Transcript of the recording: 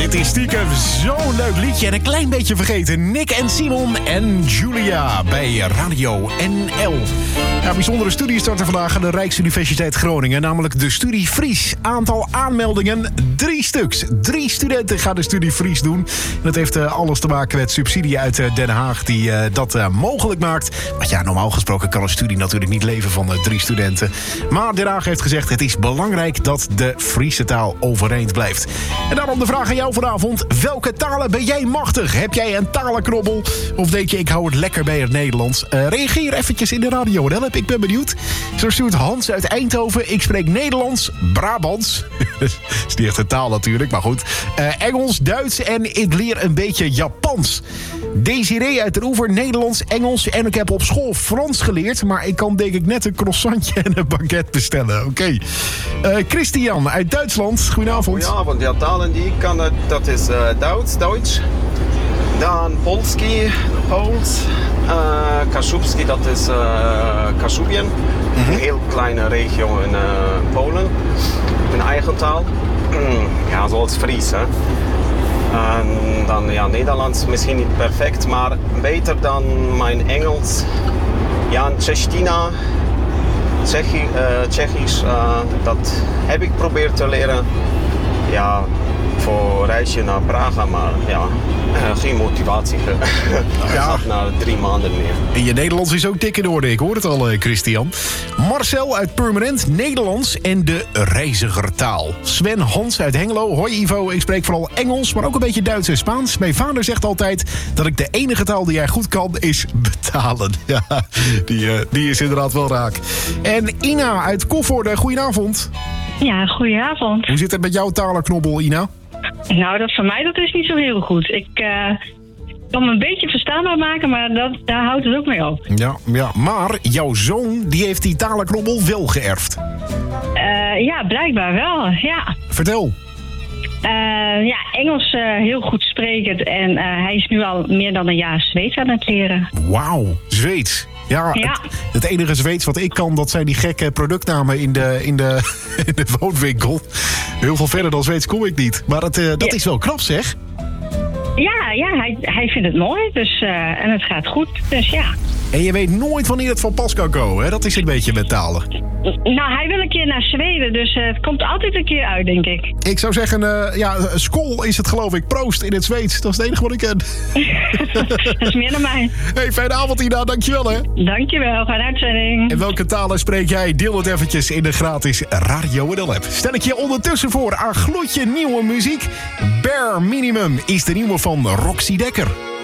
Het is stiekem zo'n leuk liedje en een klein beetje vergeten. Nick en Simon en Julia bij Radio NL. Ja, bijzondere studie starten vandaag aan de Rijksuniversiteit Groningen. Namelijk de studie Fries. Aantal aanmeldingen 3 stuks. 3 studenten gaan de studie Fries doen. En dat heeft alles te maken met subsidie uit Den Haag die dat mogelijk maakt. Want ja, normaal gesproken kan een studie natuurlijk niet leven van 3 studenten. Maar Den Haag heeft gezegd het is belangrijk dat de Friese taal overeind blijft. En daarom de vraag aan jou vanavond. Welke talen ben jij machtig? Heb jij een talenknobbel? Of denk je, ik hou het lekker bij het Nederlands? Reageer eventjes in de radio. Ik ben benieuwd. Zo stuurt Hans uit Eindhoven. Ik spreek Nederlands, Brabants. Dat is niet echt een taal natuurlijk, maar goed. Engels, Duits en ik leer een beetje Japans. Desiree uit de Oever, Nederlands, Engels. En ik heb op school Frans geleerd. Maar ik kan denk ik net een croissantje en een baguette bestellen. Oké. Christian uit Duitsland. Goedenavond. Goedenavond. Ja, talen die ik kan, dat is Duits. Dan Polski, Pools. Kaszubski, dat is Kashubian. Een heel kleine regio in Polen. Een eigen taal. Ja, zoals Fries, hè. En dan ja, Nederlands misschien niet perfect, maar beter dan mijn Engels. Ja, Tjechtina, Tsjechisch, dat heb ik geprobeerd te leren. Ja, voor een reisje naar Praga, maar ja, geen motivatie. Ja. Na 3 maanden meer. En je Nederlands is ook dik in orde, ik hoor het al, Christian. Marcel uit Purmerend, Nederlands en de reizigertaal. Sven Hans uit Hengelo. Hoi Ivo, ik spreek vooral Engels, maar ook een beetje Duits en Spaans. Mijn vader zegt altijd dat ik de enige taal die jij goed kan is betalen. Ja, die is inderdaad wel raak. En Ina uit Koevoorde, goedenavond. Ja, goedenavond. Hoe zit het met jouw talenknobbel, Ina? Nou, dat van mij dat is niet zo heel goed. Ik kan me een beetje verstaanbaar maken, maar daar houdt het ook mee op. Ja, maar jouw zoon die heeft die talenknobbel wel geërfd. Ja, blijkbaar wel, ja. Vertel. Ja, Engels heel goed sprekend en hij is nu al meer dan een jaar Zweeds aan het leren. Wauw, Zweeds. Ja. Het enige Zweeds wat ik kan, dat zijn die gekke productnamen in de woonwinkel. Heel veel verder dan Zweeds kom ik niet. Maar dat is wel knap, zeg. Ja, hij vindt het mooi, dus, en het gaat goed, dus ja. En je weet nooit wanneer het van pas kan komen, hè? Dat is een beetje met talen. Nou, hij wil een keer naar Zweden, dus het komt altijd een keer uit, denk ik. Ik zou zeggen, skol is het geloof ik. Proost in het Zweeds, dat is het enige wat ik ken. Dat is meer dan mij. Hey, fijne avond Ina, dankjewel hè. Dankjewel, fijne uitzending. En welke talen spreek jij? Deel het eventjes in de gratis Radio NL app. Stel ik je ondertussen voor aan gloedje nieuwe muziek. Bare Minimum is de nieuwe van Roxy Dekker.